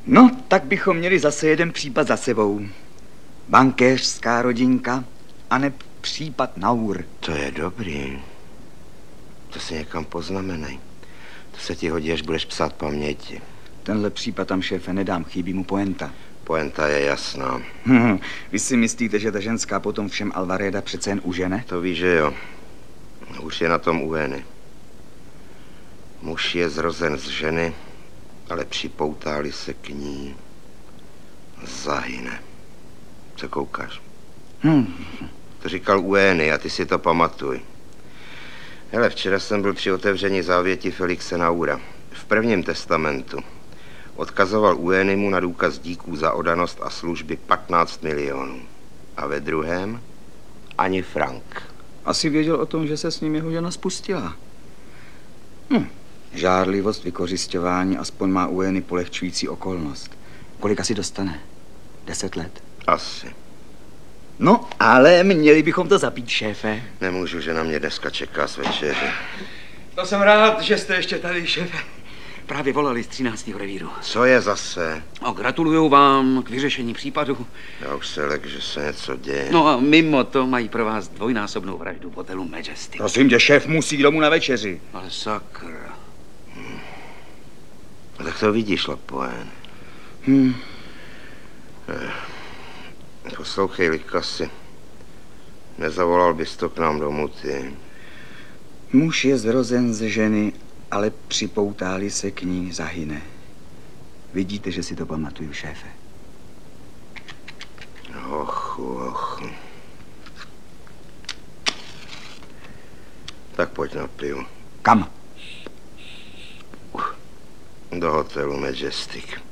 No, tak bychom měli zase jeden případ za sebou. Bankéřská rodinka, aneb případ Naur. To je dobrý. To si někam poznamenej. To se ti hodí, až budeš psát paměti. Tenhle případ tam, šéfe, nedám, chybí mu poenta. Poenta je jasná. Vy si myslíte, že ta ženská potom všem Alvareda přece jen užene? To víš, že jo. Už je na tom Ueny. Muž je zrozen z ženy, ale připoutáli se k ní, zahyne. Co koukáš? To říkal Ueny a ty si to pamatuj. Hele, včera jsem byl při otevření závěti Felixe Naura. V prvním testamentu odkazoval Uenimu na důkaz díků za oddanost a služby 15 milionů. A ve druhém ani frank. Asi věděl o tom, že se s ním jeho žena spustila. Žárlivost, vykořisťování, aspoň má Ueny polehčující okolnost. Kolik asi dostane? 10 let? Asi. No, ale měli bychom to zapít, šéfe. Nemůžu, že na mě dneska čeká s večeři. To jsem rád, že jste ještě tady, šéfe. Právě volali z 13. revíru. Co je zase? No, gratuluju vám k vyřešení případu. Já už se lek, že se něco děje. No a mimo to mají pro vás dvojnásobnou vraždu v hotelu Majestic. Prosím tě, šéf musí k domů na večeři. Ale sakra. Tak to vidíš, Lapoen. Poslouchej, Likasi. Nezavolal bys to k nám domů, ty. Muž je zrozen z ženy, ale připoutáli se k ní, zahyne. Vidíte, že si to pamatuju, šéfe. Och. Tak pojď na pivo. Kam? Do hotelu Majestic.